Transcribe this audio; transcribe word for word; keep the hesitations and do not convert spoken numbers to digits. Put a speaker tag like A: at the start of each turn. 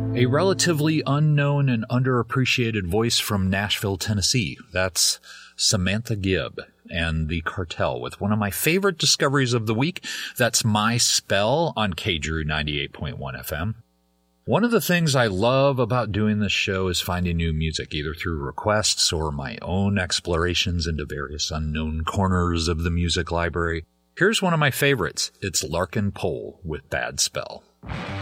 A: A relatively unknown and underappreciated voice from Nashville, Tennessee. That's Samantha Gibb and the Cartel with one of my favorite discoveries of the week. That's My Spell on K Drew ninety-eight point one F M. One of the things I love about doing this show is finding new music, either through requests or my own explorations into various unknown corners of the music library. Here's one of my favorites. It's Larkin Pohl with Bad Spell.